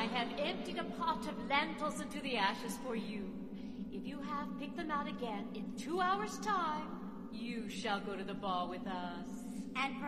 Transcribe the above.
I have emptied a pot of lentils into the ashes for you. If you have picked them out again in 2 hours' time, you shall go to the ball with us. And